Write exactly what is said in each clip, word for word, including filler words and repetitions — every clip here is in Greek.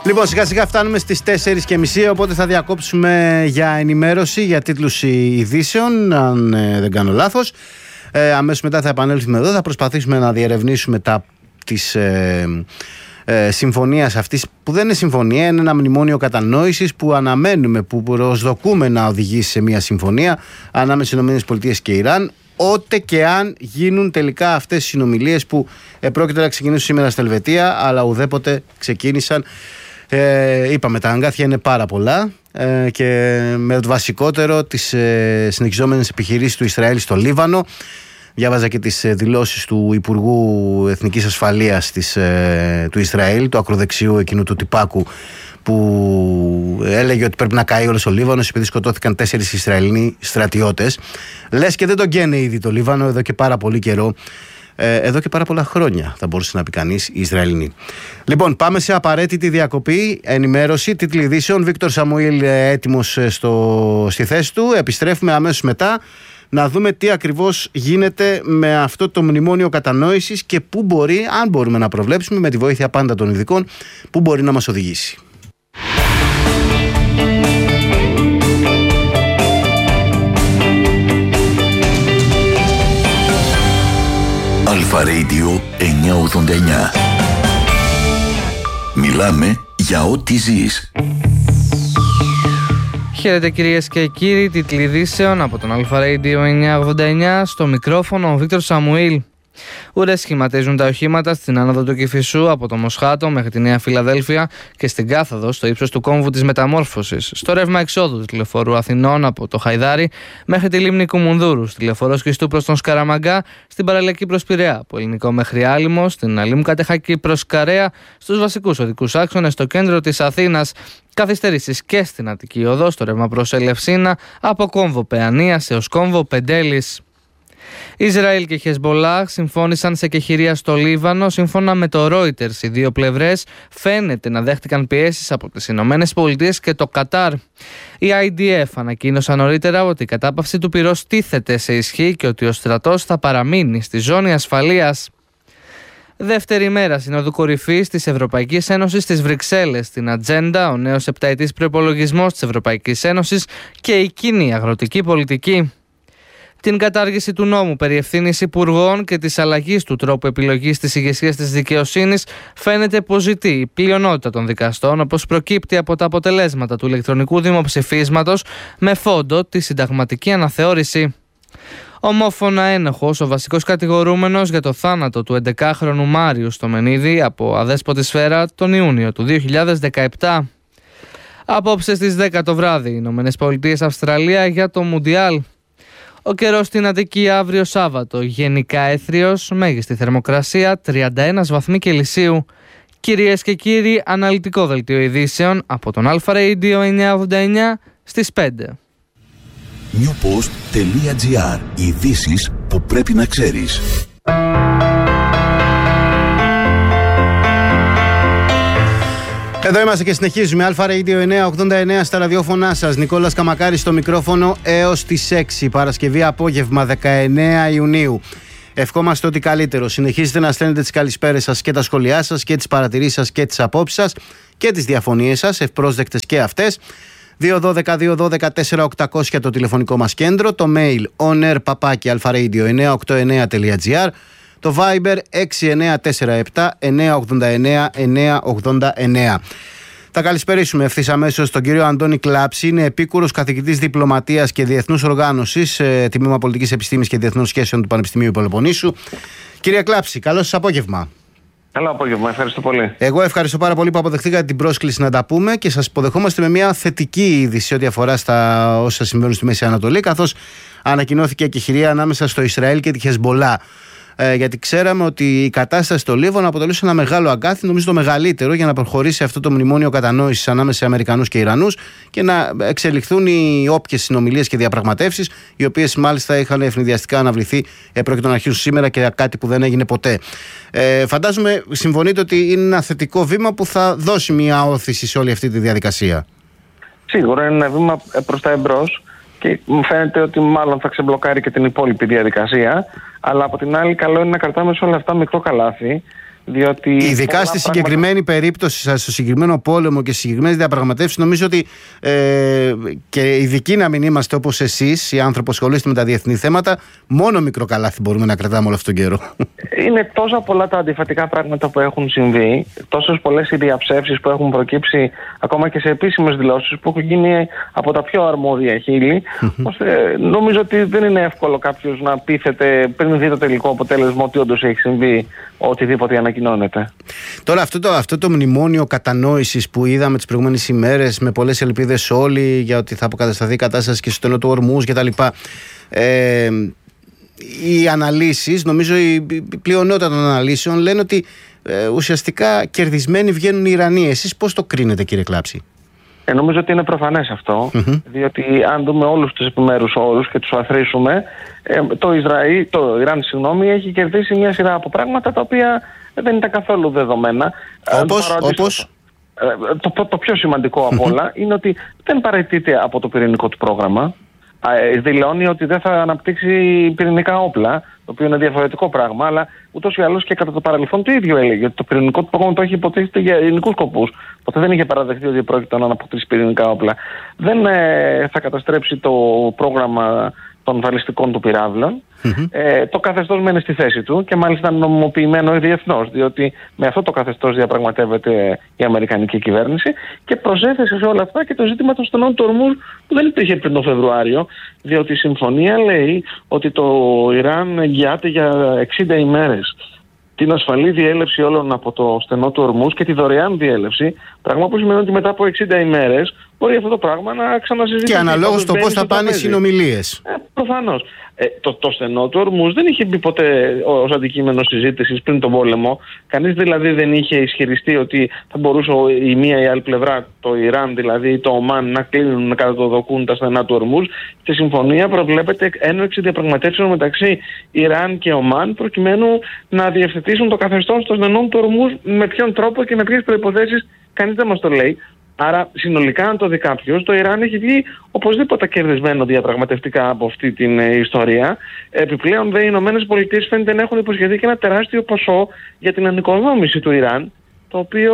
Λοιπόν, σιγά σιγά φτάνουμε στις τέσσερις και μισή, οπότε θα διακόψουμε για ενημέρωση, για τίτλους ειδήσεων, αν ε, δεν κάνω λάθος. Ε, αμέσως μετά θα επανέλθουμε εδώ, θα προσπαθήσουμε να διερευνήσουμε τα της ε, ε, συμφωνίας αυτής, που δεν είναι συμφωνία, είναι ένα μνημόνιο κατανόησης που αναμένουμε, που προσδοκούμε να οδηγήσει σε μια συμφωνία ανάμεσα στις ΗΠΑ και Ιράν, ότε και αν γίνουν τελικά αυτές οι συνομιλίες που ε, πρόκειται να ξεκινήσουν σήμερα στη Ελβετία, αλλά ουδέποτε ξεκίνησαν. Ε, είπαμε, τα αγκάθια είναι πάρα πολλά ε, και με το βασικότερο τις ε, συνεχιζόμενες επιχειρήσεις του Ισραήλ στο Λίβανο. Διάβαζα και τις δηλώσεις του Υπουργού Εθνικής Ασφαλείας της, ε, του Ισραήλ, του ακροδεξιού εκείνου του τυπάκου, που έλεγε ότι πρέπει να καεί όλος ο Λίβανος επειδή σκοτώθηκαν τέσσερις Ισραηλινοί στρατιώτες. Λες και δεν τον καίνε ήδη το Λίβανο εδώ και πάρα πολύ καιρό. Εδώ και πάρα πολλά χρόνια, θα μπορούσε να πει κανείς, οι Ισραηλινοί. Λοιπόν, πάμε σε απαραίτητη διακοπή. Ενημέρωση, τίτλοι ειδήσεων. Βίκτορ Σαμουήλ έτοιμος στο, στη θέση του. Επιστρέφουμε αμέσως μετά να δούμε τι ακριβώς γίνεται με αυτό το μνημόνιο κατανόησης και πού μπορεί, αν μπορούμε να προβλέψουμε, με τη βοήθεια πάντα των ειδικών, πού μπορεί να μας οδηγήσει. Αλφα Radio εννιακόσια ογδόντα εννιά. Μιλάμε για ό,τι ζεις. Χαίρετε κυρίες και κύριοι, τίτλοι ειδήσεων από τον Αλφα Radio εννιακόσια ογδόντα εννιά, στο μικρόφωνο ο Βίκτορ Σαμουήλ. Ουρές σχηματίζουν τα οχήματα στην άνοδο του Κηφισού από το Μοσχάτο μέχρι τη Νέα Φιλαδέλφια και στην κάθοδο στο ύψος του κόμβου της Μεταμόρφωσης. Στο ρεύμα εξόδου του τηλεφορού Αθηνών από το Χαϊδάρι μέχρι τη λίμνη Κουμουνδούρου, στη τηλεφορό Σκιστού προς τον Σκαραμαγκά, στην παραλιακή προς Πειραιά, από Ελληνικό μέχρι Άλυμο, στην Αλήμου Κατεχάκη προς Καρέα, στους βασικούς οδικούς άξονες στο κέντρο της Αθήνας. Καθυστερήσεις και στην Αττική Οδό, στο ρεύμα προς Ελευσίνα, από κόμβο Παιανίας έως κόμβο Πεντέλης. Ισραήλ και Χεσμπολάχ συμφώνησαν σε κεχηρία στο Λίβανο. Σύμφωνα με το Reuters, οι δύο πλευρές φαίνεται να δέχτηκαν πιέσεις από τις Ηνωμένες Πολιτείες και το Κατάρ. Οι άι ντι εφ ανακοίνωσαν νωρίτερα ότι η κατάπαυση του πυρός τίθεται σε ισχύ και ότι ο στρατός θα παραμείνει στη ζώνη ασφαλείας. Δεύτερη μέρα Συνόδου Κορυφής της Ευρωπαϊκής Ένωσης στις Βρυξέλλες. Στην ατζέντα ο νέος επταετής προϋπολογισμός της Ευρωπαϊκής Ένωσης και η κοινή αγροτική πολιτική. Την κατάργηση του νόμου περί ευθύνης υπουργών και της αλλαγής του τρόπου επιλογής της ηγεσίας της δικαιοσύνης φαίνεται πως ζητεί η πλειονότητα των δικαστών, όπως προκύπτει από τα αποτελέσματα του ηλεκτρονικού δημοψηφίσματος με φόντο τη συνταγματική αναθεώρηση. Ομόφωνα ένοχος ο βασικός κατηγορούμενος για το θάνατο του έντεκάχρονου Μάριου Στομενίδη από αδέσποτη σφαίρα τον Ιούνιο του δύο χιλιάδες δεκαεπτά. Απόψε στις δέκα το βράδυ, Ηνωμένες Πολιτείες Αυστραλία για το Μουντιάλ. Ο καιρός στην Αττική αύριο Σάββατο, γενικά έθριος, μέγιστη θερμοκρασία τριάντα ένα βαθμοί Κελσίου. Κυρίες και κύριοι, αναλυτικό δελτίο ειδήσεων από τον Αλφα Radio εννιακόσια ογδόντα εννιά στις πέντε. newpost τελεία gr. Ειδήσεις που πρέπει να ξέρεις. Εδώ είμαστε και συνεχίζουμε. Αλφα Radio εννιακόσια ογδόντα εννιά στα ραδιόφωνά σας. Νικόλας Καμακάρης στο μικρόφωνο έως τις έξι. Παρασκευή απόγευμα δεκαεννέα Ιουνίου. Ευχόμαστε ότι καλύτερο. Συνεχίζετε να στέλνετε τις καλησπέρες σας και τα σχόλιά σας και τις παρατηρήσεις σας και τις απόψεις σας και τις διαφωνίες σας, ευπρόσδεκτες και αυτές. δύο ένα δύο δύο ένα δύο τέσσερα οκτακόσια το τηλεφωνικό μας κέντρο. Το mail onair παπάκι αλφαradio εννιακόσια ογδόντα εννιά τελεία gr. Το Viber έξι εννιά τέσσερα επτά εννιακόσια ογδόντα εννιά εννιακόσια ογδόντα εννιά. Θα καλησπερίσουμε ευθύς αμέσως τον κύριο Αντώνη Κλάψη. Είναι επίκουρος καθηγητής διπλωματίας και διεθνούς οργάνωσης, ε, τμήμα πολιτικής επιστήμης και διεθνών σχέσεων του Πανεπιστημίου Πελοποννήσου. Κύριε Κλάψη, καλό σας απόγευμα. Καλό απόγευμα, ευχαριστώ πολύ. Εγώ ευχαριστώ πάρα πολύ που αποδεχτήκατε την πρόσκληση να τα πούμε και σας υποδεχόμαστε με μια θετική είδηση ό,τι αφορά στα όσα συμβαίνουν στη Μέση Ανατολή, καθώς ανακοινώθηκε η κεχηρία ανάμεσα στο Ισραήλ και τη Χεσμπολά. Ε, γιατί ξέραμε ότι η κατάσταση στο Λίβανο αποτελούσε ένα μεγάλο αγκάθι, νομίζω το μεγαλύτερο, για να προχωρήσει αυτό το μνημόνιο κατανόησης ανάμεσα σε Αμερικανούς και Ιρανούς και να εξελιχθούν οι όποιες συνομιλίες και διαπραγματεύσεις, οι οποίες μάλιστα είχαν ευνηδιαστικά αναβληθεί, ε, πρόκειται να αρχίσουν σήμερα και κάτι που δεν έγινε ποτέ. Ε, φαντάζομαι συμφωνείτε ότι είναι ένα θετικό βήμα που θα δώσει μια όθηση σε όλη αυτή τη διαδικασία. Σίγουρα είναι ένα βήμα προς τα εμπρός και μου φαίνεται ότι μάλλον θα ξεμπλοκάρει και την υπόλοιπη διαδικασία. Αλλά από την άλλη, καλό είναι να κρατάμε σε όλα αυτά μικρό καλάθι, Διότι ειδικά στη συγκεκριμένη πράγματα... περίπτωση, στο συγκεκριμένο πόλεμο και στις συγκεκριμένες διαπραγματεύσεις, νομίζω ότι ε, και ειδικοί να μην είμαστε όπως εσείς, οι άνθρωποι που ασχολείστε με τα διεθνή θέματα, μόνο μικρό καλάθι μπορούμε να κρατάμε όλο αυτόν τον καιρό. Είναι τόσα πολλά τα αντιφατικά πράγματα που έχουν συμβεί, τόσες πολλές οι διαψεύσεις που έχουν προκύψει ακόμα και σε επίσημες δηλώσεις που έχουν γίνει από τα πιο αρμόδια χείλη, ώστε νομίζω ότι δεν είναι εύκολο κάποιος να πείθεται πριν δει το τελικό αποτέλεσμα ότι όντως έχει συμβεί οτιδήποτε ανακοινώνεται. Τώρα αυτό το, αυτό το μνημόνιο κατανόησης που είδαμε τις προηγούμενες ημέρες, με πολλές ελπίδες όλοι για ότι θα αποκατασταθεί η κατάσταση και στο στενό του Ορμούζ και τα λοιπά, ε, οι αναλύσεις, νομίζω η πλειονότητα των αναλύσεων λένε ότι ε, ουσιαστικά κερδισμένοι βγαίνουν οι Ιρανοί. Εσείς πώς το κρίνετε, κύριε Κλάψη? Ε, νομίζω ότι είναι προφανές αυτό, mm-hmm. διότι αν δούμε όλους τους επιμέρους όρους και τους αθροίσουμε, ε, το, Ισραήλ, το Ιράν συγγνώμη, έχει κερδίσει μια σειρά από πράγματα τα οποία δεν ήταν καθόλου δεδομένα. Όπως, ε, όπως... Ε, το, το, το πιο σημαντικό mm-hmm. από όλα είναι ότι δεν παραιτείται από το πυρηνικό του πρόγραμμα. Ε, δηλώνει ότι δεν θα αναπτύξει πυρηνικά όπλα, το οποίο είναι διαφορετικό πράγμα, αλλά ούτως ή άλλως και κατά το παρελθόν το ίδιο έλεγε, ότι το πυρηνικό του πρόγραμμα το έχει υποτίθεται για ειρηνικούς σκοπούς. Ποτέ δεν είχε παραδεχτεί ότι πρόκειται να αναπτύξει πυρηνικά όπλα. Δεν ε, θα καταστρέψει το πρόγραμμα των βαλιστικών του πυράβλων. Mm-hmm. Ε, το καθεστώς μένει στη θέση του και μάλιστα νομιμοποιημένο διεθνώς, διότι με αυτό το καθεστώς διαπραγματεύεται η αμερικανική κυβέρνηση, και προσέθεσε σε όλα αυτά και το ζήτημα των στενών του Ορμούζ που δεν υπήρχε πριν τον Φεβρουάριο, διότι η συμφωνία λέει ότι το Ιράν εγγυάται για εξήντα ημέρες την ασφαλή διέλευση όλων από το στενό του Ορμούζ και τη δωρεάν διέλευση, πράγμα που σημαίνει ότι μετά από εξήντα ημέρες μπορεί αυτό το πράγμα να ξανασυζητηθεί. Και αναλόγως το πώς θα πάνε οι συνομιλίες. Ε, προφανώς. Ε, το, το στενό του Ορμούζ δεν είχε μπει ποτέ ως αντικείμενο συζήτησης πριν τον πόλεμο. Κανείς δηλαδή δεν είχε ισχυριστεί ότι θα μπορούσε η μία ή η άλλη πλευρά, το Ιράν δηλαδή, το Ομάν, να κλείνουν, να καταδοκούν τα στενά του Ορμούζ. Στη συμφωνία προβλέπεται έναρξη διαπραγματεύσεων μεταξύ Ιράν και Ομάν, προκειμένου να διευθετήσουν το καθεστώς των στενών του Ορμούζ. Με ποιον τρόπο και με ποιες προϋποθέσεις, κανείς δεν μας το λέει. Άρα, συνολικά, αν το δει κάποιος, το Ιράν έχει βγει οπωσδήποτε κερδισμένο διαπραγματευτικά από αυτή την ε, ιστορία. Επιπλέον, δε, οι Ηνωμένες Πολιτείες φαίνεται να έχουν υποσχεθεί και ένα τεράστιο ποσό για την ανοικοδόμηση του Ιράν, το οποίο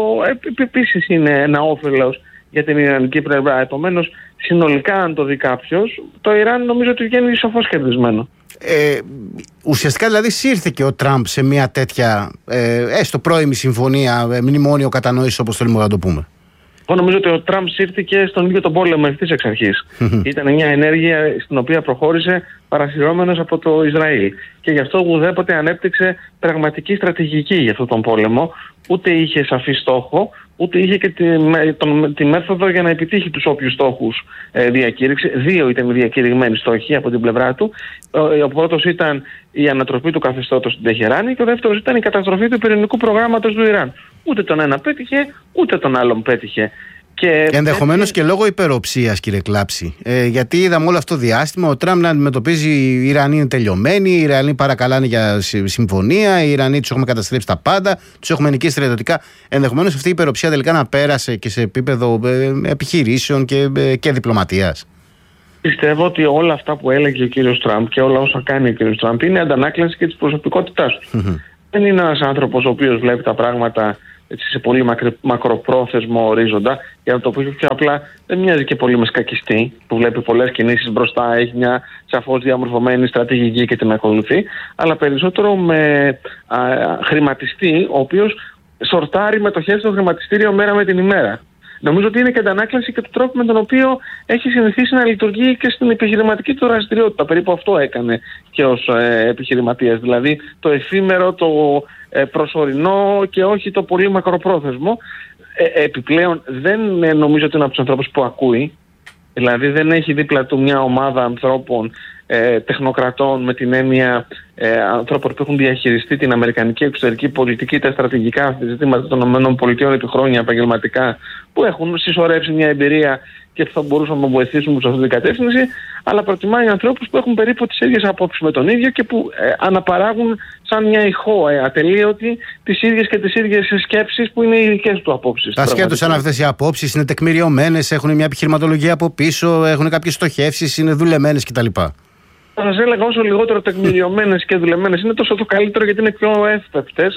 ε, επίσης είναι ένα όφελος για την Ιρανική πλευρά. Επομένως, συνολικά, αν το δει κάποιος, το Ιράν νομίζω ότι βγαίνει σοφώς κερδισμένο. Ε, ουσιαστικά δηλαδή σύρθηκε ο Τραμπ σε μια τέτοια ε, έστω πρώιμη συμφωνία, ε, μνημόνιο κατανόησης, όπως θέλουμε να το πούμε. Εγώ νομίζω ότι ο Τραμπ σύρθηκε στον ίδιο τον πόλεμο ευθύς εξ αρχής. Ήταν μια ενέργεια στην οποία προχώρησε παρασυρώμενος από το Ισραήλ. Και γι' αυτό ουδέποτε ανέπτυξε πραγματική στρατηγική για αυτόν τον πόλεμο. Ούτε είχε σαφή στόχο, ούτε είχε και τη, τον, τη μέθοδο για να επιτύχει τους όποιους στόχους ε, διακήρυξε. Δύο ήταν οι διακηρυγμένοι στόχοι από την πλευρά του. Ο, ο πρώτος ήταν η ανατροπή του καθεστώτος στην Τεχεράνη και ο δεύτερος ήταν η καταστροφή του πυρηνικού προγράμματος του Ιράν. Ούτε τον ένα πέτυχε, ούτε τον άλλον πέτυχε. Και ενδεχομένως και λόγω υπεροψίας, κύριε Κλάψη. Ε, γιατί είδαμε όλο αυτό το διάστημα ο Τραμπ να αντιμετωπίζει οι Ιρανοί είναι τελειωμένοι, οι Ιρανοί παρακαλάνε για συμφωνία, οι Ιρανοί τους έχουμε καταστρέψει τα πάντα, τους έχουμε νικήσει στρατιωτικά. Ενδεχομένως αυτή η υπεροψία τελικά να πέρασε και σε επίπεδο ε, επιχειρήσεων και, ε, και διπλωματίας. Πιστεύω ότι όλα αυτά που έλεγε ο κύριος Τραμπ και όλα όσα κάνει ο κύριος Τραμπ είναι αντανάκλαση και της προσωπικότητάς του. Mm-hmm. Δεν είναι ένας άνθρωπος ο οποίος βλέπει τα πράγματα έτσι, σε πολύ μακρι, μακροπρόθεσμο ορίζοντα. Για να το πω πιο απλά, δεν μοιάζει και πολύ με σκακιστή που βλέπει πολλές κινήσεις μπροστά, έχει μια σαφώς διαμορφωμένη στρατηγική και την ακολουθεί, αλλά περισσότερο με α, χρηματιστή, ο οποίος σορτάρει μετοχές στο χρηματιστήριο μέρα με την ημέρα. Νομίζω ότι είναι και αντανάκλαση και του τρόπου με τον οποίο έχει συνηθίσει να λειτουργεί και στην επιχειρηματική του δραστηριότητα. Περίπου αυτό έκανε και ως ε, επιχειρηματίας. Δηλαδή το εφήμερο, το ε, προσωρινό και όχι το πολύ μακροπρόθεσμο. Ε, επιπλέον δεν ε, νομίζω ότι είναι από τους ανθρώπους που ακούει. Δηλαδή δεν έχει δίπλα του μια ομάδα ανθρώπων, ε, τεχνοκρατών με την έννοια ε, ανθρώπων που έχουν διαχειριστεί την αμερικανική εξωτερική πολιτική, τα στρατηγικά ζητήματα των ΗΠΑ επί χρόνια επαγγελματικά, που έχουν συσσωρεύσει μια εμπειρία και θα μπορούσαν να βοηθήσουν σε αυτή την κατεύθυνση, αλλά προτιμάει ανθρώπους που έχουν περίπου τις ίδιες απόψεις με τον ίδιο και που ε, αναπαράγουν σαν μια ηχό ε, ατελείωτη τις ίδιες και τις ίδιες σκέψεις που είναι οι δικές του απόψεις. Ασχέτως αν αυτές οι απόψεις είναι τεκμηριωμένες, έχουν μια επιχειρηματολογία από πίσω, έχουν κάποιες στοχεύσεις, είναι δουλεμένες κτλ. Θα σας έλεγα όσο λιγότερο τεκμηριωμένες και δουλεμένες είναι τόσο το καλύτερο, γιατί είναι πιο εύπεπτες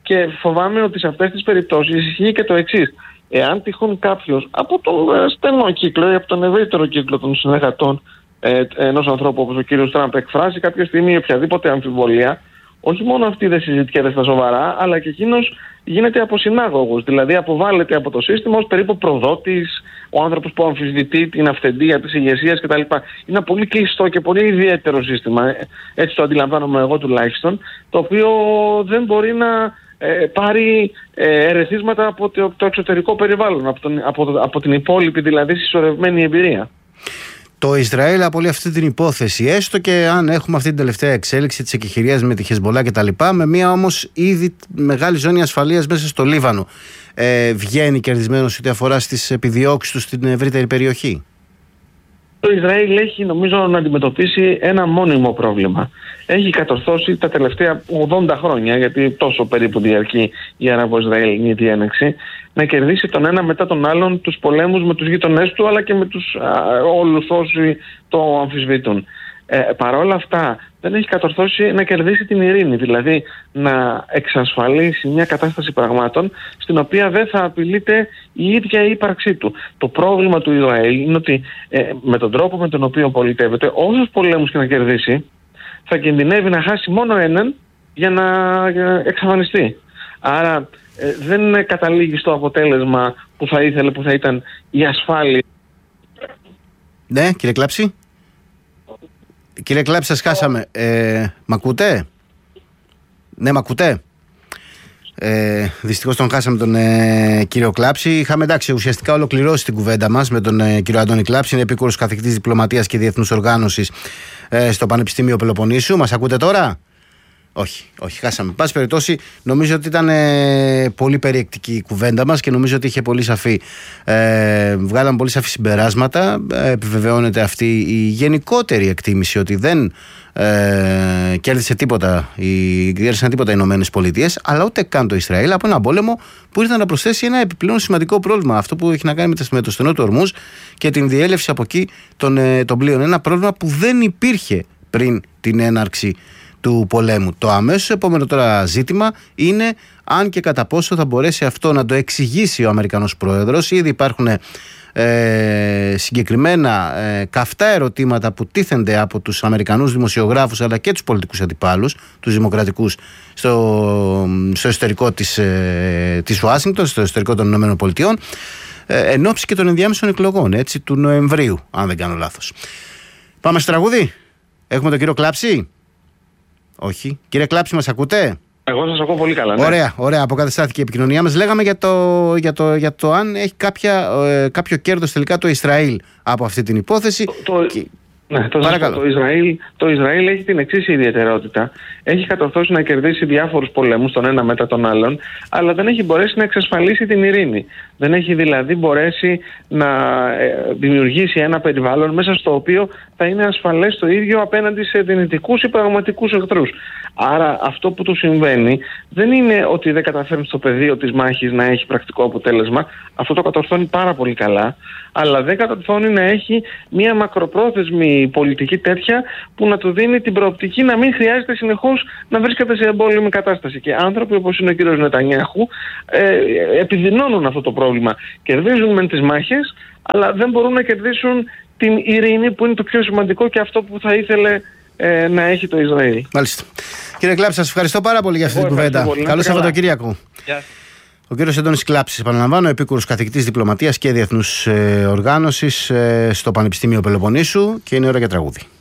Και φοβάμαι ότι σε αυτές τις περιπτώσεις ισχύει και το εξής. Εάν τυχόν κάποιος από τον στενό κύκλο ή από τον ευρύτερο κύκλο των συνεργατών ε, ενός ανθρώπου όπως ο κύριος Τραμπ εκφράσει κάποια στιγμή οποιαδήποτε αμφιβολία, όχι μόνο αυτή δεν συζητιέται στα σοβαρά, αλλά και εκείνος γίνεται αποσυνάγωγος. Δηλαδή αποβάλλεται από το σύστημα ως περίπου προδότης, ο άνθρωπος που αμφισβητεί την αυθεντία της ηγεσίας κτλ. Είναι ένα πολύ κλειστό και πολύ ιδιαίτερο σύστημα, έτσι το αντιλαμβάνομαι εγώ τουλάχιστον, το οποίο δεν μπορεί να ε, πάρει ε, ερεθίσματα από το, το εξωτερικό περιβάλλον, από, τον, από, από την υπόλοιπη δηλαδή συσσωρευμένη εμπειρία. Το Ισραήλ απολύει αυτή την υπόθεση, έστω και αν έχουμε αυτή την τελευταία εξέλιξη της εκεχηρίας με τη Χεσμολά και τα λοιπά, με μια όμως ήδη μεγάλη ζώνη ασφαλείας μέσα στο Λίβανο. Ε, βγαίνει κερδισμένος ό,τι αφορά στις επιδιώξεις του στην ευρύτερη περιοχή. Το Ισραήλ έχει νομίζω να αντιμετωπίσει ένα μόνιμο πρόβλημα. Έχει κατορθώσει τα τελευταία ογδόντα χρόνια, γιατί τόσο περίπου διαρκεί η Αραβο-Ισραηλινή διένεξη, να κερδίσει τον ένα μετά τον άλλον τους πολέμους με τους γείτονές του, αλλά και με τους α, όλους όσοι το αμφισβητούν. Ε, Παρ' όλα αυτά δεν έχει κατορθώσει να κερδίσει την ειρήνη, δηλαδή να εξασφαλίσει μια κατάσταση πραγμάτων στην οποία δεν θα απειλείται η ίδια η ύπαρξή του. Το πρόβλημα του Ισραήλ είναι ότι ε, με τον τρόπο με τον οποίο πολιτεύεται, όσους πολέμους και να κερδίσει, θα κινδυνεύει να χάσει μόνο έναν για να εξαφανιστεί. Άρα ε, δεν καταλήγει στο αποτέλεσμα που θα ήθελε, που θα ήταν η ασφάλεια. Ναι, κύριε Κλάψη. Κύριε Κλάψη, σας χάσαμε. Ε, μ' ακούτε? Ναι, μ' ακούτε? Ε, δυστυχώς τον χάσαμε τον ε, κύριο Κλάψη. Είχαμε εντάξει ουσιαστικά ολοκληρώσει την κουβέντα μας με τον ε, κύριο Αντώνη Κλάψη. Είναι επίκουρος καθηγητής διπλωματίας και διεθνούς οργάνωσης ε, στο Πανεπιστήμιο Πελοποννήσου. Μας ακούτε τώρα? Όχι, όχι, χάσαμε. Πάση περιπτώσει, νομίζω ότι ήταν ε, πολύ περιεκτική η κουβέντα μας και νομίζω ότι είχε πολύ σαφή, ε, βγάλαμε πολύ σαφή συμπεράσματα. Ε, επιβεβαιώνεται αυτή η γενικότερη εκτίμηση ότι δεν ε, κέρδισε τίποτα, οι, κέρδισαν τίποτα οι Ηνωμένες Πολιτείες, αλλά ούτε καν το Ισραήλ από ένα πόλεμο που ήρθε να προσθέσει ένα επιπλέον σημαντικό πρόβλημα. Αυτό που έχει να κάνει με το στενό του Ορμούζ και την διέλευση από εκεί των, ε, των πλοίων. Ένα πρόβλημα που δεν υπήρχε πριν την έναρξη του πολέμου. Το αμέσως επόμενο τώρα ζήτημα είναι αν και κατά πόσο θα μπορέσει αυτό να το εξηγήσει ο Αμερικανός Πρόεδρος. Ήδη υπάρχουν ε, συγκεκριμένα ε, καυτά ερωτήματα που τίθενται από τους Αμερικανούς δημοσιογράφους αλλά και τους πολιτικούς αντιπάλους, τους δημοκρατικούς, στο, στο εσωτερικό της, ε, της Ουάσιγκτον, στο εσωτερικό των Ηνωμένων Πολιτειών, ε, εν ώψη και των ενδιάμεσων εκλογών, έτσι, του Νοεμβρίου, αν δεν κάνω λάθος. Πάμε στο τραγούδι. Έχουμε τον κύριο Κλάψη. Όχι. Κύριε Κλάψη, μας ακούτε? Εγώ σας ακούω πολύ καλά. Ναι. Ωραία, ωραία. Αποκαταστάθηκε η επικοινωνία μας. Λέγαμε για το, για το, για το αν έχει κάποια, ε, κάποιο κέρδος τελικά το Ισραήλ από αυτή την υπόθεση. Το, το, και... ναι, το, Παρακαλώ. Το, Ισραήλ, το Ισραήλ έχει την εξής ιδιαιτερότητα. Έχει κατορθώσει να κερδίσει διάφορους πολέμους τον ένα μετά τον άλλον, αλλά δεν έχει μπορέσει να εξασφαλίσει την ειρήνη. Δεν έχει δηλαδή μπορέσει να ε, δημιουργήσει ένα περιβάλλον μέσα στο οποίο θα είναι ασφαλές το ίδιο απέναντι σε δυνητικούς ή πραγματικούς εχθρούς. Άρα αυτό που του συμβαίνει δεν είναι ότι δεν καταφέρνει στο πεδίο της μάχης να έχει πρακτικό αποτέλεσμα. Αυτό το κατορθώνει πάρα πολύ καλά, αλλά δεν κατορθώνει να έχει μια μακροπρόθεσμη πολιτική τέτοια που να του δίνει την προοπτική να μην χρειάζεται συνεχώς να βρίσκεται σε εμπόλεμη κατάσταση. Και άνθρωποι όπως είναι ο κύριος Νετανιάχου ε, επιδεινώνουν αυτό το πρόβλημα. Κερδίζουν μεν τις μάχες, αλλά δεν μπορούν να κερδίσουν την ειρήνη που είναι το πιο σημαντικό και αυτό που θα ήθελε ε, να έχει το Ισραήλ. Μάλιστα. Κύριε Κλάψη, σας ευχαριστώ πάρα πολύ για αυτή την κουβέντα. Καλό Σαββατοκύριακο. Ο κύριος Αντώνης Κλάψης, επαναλαμβάνω, επίκουρος καθηγητής διπλωματίας και διεθνούς ε, οργάνωσης ε, στο Πανεπιστήμιο Πελοποννήσου, και είναι ώρα για τραγούδι.